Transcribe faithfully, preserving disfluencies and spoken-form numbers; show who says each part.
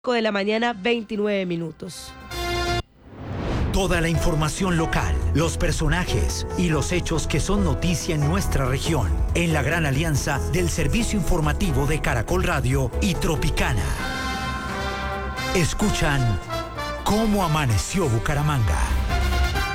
Speaker 1: de la mañana, veintinueve minutos.
Speaker 2: Toda la información local, los personajes y los hechos que son noticia en nuestra región, en la gran alianza del servicio informativo de Caracol Radio y Tropicana. Escuchan Cómo Amaneció Bucaramanga.